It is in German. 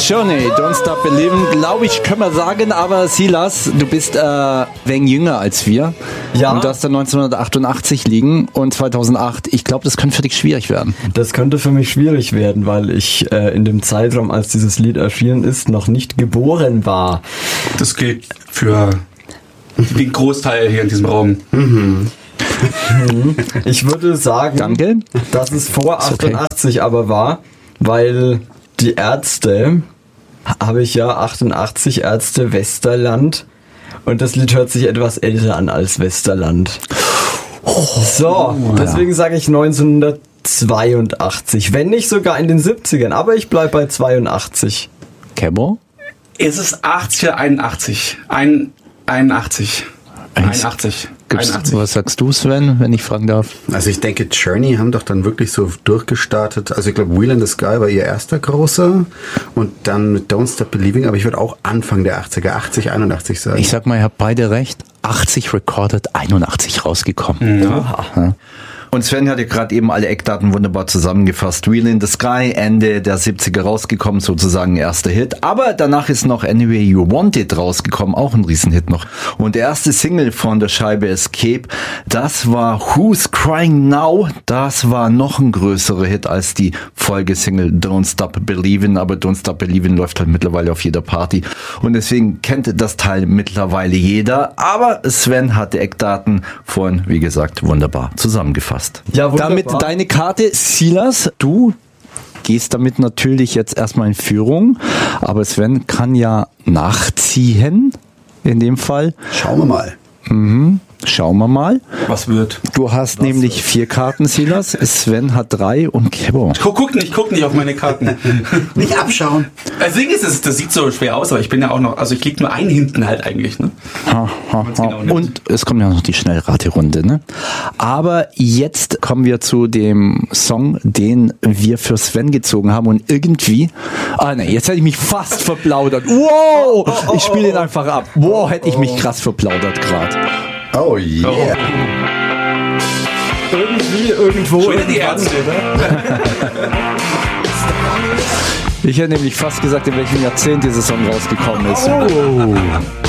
Journey, Don't Stop Believin', glaube ich, können wir sagen, aber Silas, du bist wenig jünger als wir. Ja. Und du hast da 1988 liegen und 2008. Ich glaube, das könnte für dich schwierig werden. Das könnte für mich schwierig werden, weil ich in dem Zeitraum, als dieses Lied erschienen ist, noch nicht geboren war. Das gilt für den Großteil hier in diesem Raum. Ich würde sagen, Danke. dass es vor 88 aber war, weil die Ärzte, habe ich ja 88 Ärzte Westerland und das Lied hört sich etwas älter an als Westerland. Deswegen sage ich 1982, wenn nicht sogar in den 70ern, aber ich bleibe bei 82. Kebo? Es ist 80 oder 81. 81. 81. Was sagst du, Sven, wenn ich fragen darf? Also ich denke, Journey haben doch dann wirklich so durchgestartet. Also ich glaube, Wheel in the Sky war ihr erster großer und dann mit Don't Stop Believing, aber ich würde auch Anfang der 80er, 80, 81 sagen. Ich sag mal, ihr habt beide recht. 80 recorded, 81 rausgekommen. Ja. Und Sven hat ja gerade eben alle Eckdaten wunderbar zusammengefasst. Wheel in the Sky, Ende der 70er rausgekommen, sozusagen erster Hit. Aber danach ist noch Anyway You Want It rausgekommen, auch ein Riesenhit noch. Und der erste Single von der Scheibe Escape, das war Who's Crying Now. Das war noch ein größerer Hit als die Folgesingle Don't Stop Believin'. Aber Don't Stop Believin' läuft halt mittlerweile auf jeder Party. Und deswegen kennt das Teil mittlerweile jeder. Aber Sven hat die Eckdaten vorhin, wie gesagt, wunderbar zusammengefasst. Ja, wunderbar. Damit deine Karte, Silas, du gehst damit natürlich jetzt erstmal in Führung, aber Sven kann ja nachziehen, in dem Fall. Schauen wir mal. Schauen wir mal. Was wird? Du hast nämlich 4 Karten, Silas. Sven hat 3 und Kebo. Guck nicht auf meine Karten. Nicht abschauen. Das Ding ist, das sieht so schwer aus, aber ich bin ja auch noch, also ich lieg nur einen hinten halt eigentlich, ne? Und es kommt ja noch die Schnellraterunde, ne? Aber jetzt kommen wir zu dem Song, den wir für Sven gezogen haben und irgendwie, jetzt hätte ich mich fast verplaudert. Wow! Ich spiele ihn einfach ab. Wow, hätte ich mich krass verplaudert gerade. Oh yeah. Irgendwie, irgendwo. Schon wieder die Ärzte, Ich hätte nämlich fast gesagt, in welchem Jahrzehnt dieser Song rausgekommen ist.